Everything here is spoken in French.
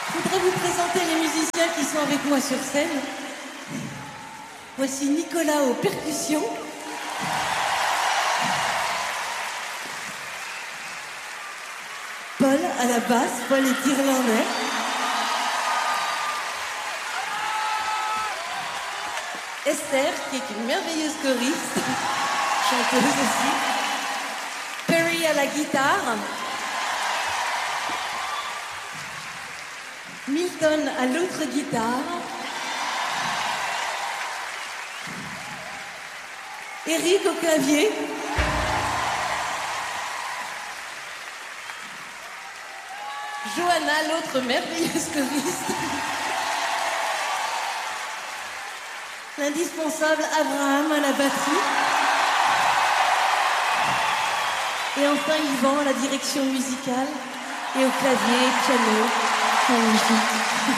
Je voudrais vous présenter les musiciens qui sont avec moi sur scène. Voici Nicolas aux percussions. Paul à la basse, Paul est irlandais. Esther, qui est une merveilleuse choriste, chanteuse aussi. Perry à la guitare. Milton à l'autre guitare. Eric au clavier. Johanna, l'autre merveilleuse choriste. L'indispensable Abraham à la batterie. Et enfin Yvan à la direction musicale et au clavier, piano, musique.